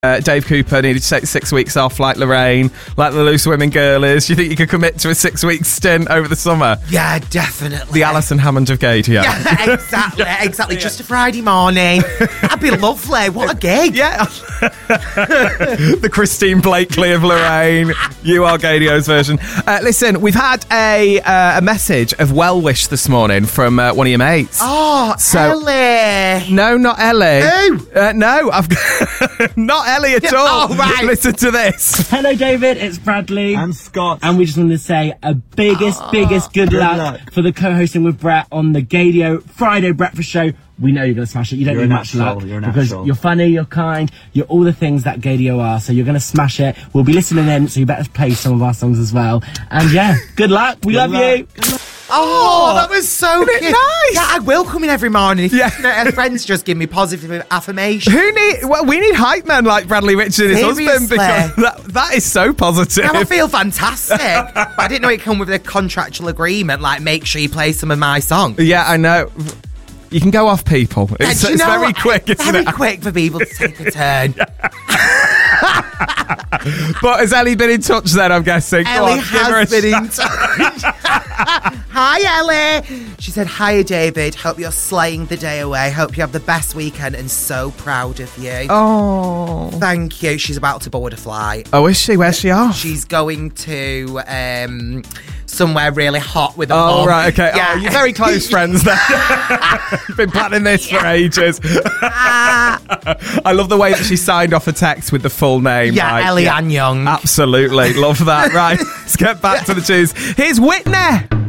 Dave Cooper needed to take 6 weeks off like Lorraine, like the Loose Women girlies. Do you think you could commit to a 6-week stint over the summer? Yeah, definitely. The Alison Hammond of Gadio. Yeah, exactly. Just a Friday morning. That'd be lovely. What a gig. Yeah. The Christine Blakely of Lorraine. You are Gadio's version. Listen, we've had a message of well wish this morning from one of your mates. Oh, Ellie. No, not Ellie. Who? No, I've not Ellie at all. Oh, right. Listen to this. Hello, David. It's Bradley. I'm Scott. And we just wanted to say a biggest good luck for the co-hosting with Brett on the Gadio Friday Breakfast Show. We know you're going to smash it. You don't need much luck because you're funny, you're kind, you're all the things that Gadio are. So you're going to smash it. We'll be listening in, so you better play some of our songs as well. And yeah, good luck. We love you. Oh, that was so cute. Nice. Yeah, I will come in every morning. If Yeah. friends just give me positive affirmation. We need hype men like Bradley Richard and his husband, Seriously. because that is so positive. Now I feel fantastic. But I didn't know it come with a contractual agreement, like make sure you play some of my songs. Yeah, I know. You can go off people. It's Do you know very what? quick, isn't Very it? quick for people to take a turn. But has Ellie been in touch then, I'm guessing? Go Ellie on, give her a has been in shout. touch. Hi, Ellie. She said, "Hiya, David. Hope you're slaying the day away. Hope you have the best weekend and so proud of you." Oh. Thank you. She's about to board a flight. Oh, is she? Where's she off? She's going to somewhere really hot with a Oh, mum. right, okay. Yeah. Oh, you're very close friends then. You've been planning this for ages. I love the way that she signed off a text with the full name. Yeah, right? Ellie Ann Young. Absolutely. Love that. Right, let's get back to the tunes. Here's Whitney.